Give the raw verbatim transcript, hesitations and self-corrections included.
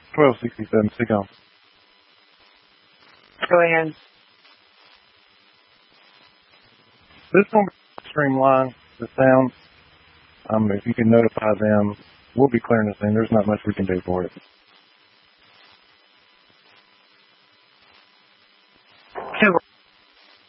twelve sixty-seven, stick on. Go ahead. This one streamline the sound. Um, if you can notify them, we'll be clearing this thing. There's not much we can do for it. Two.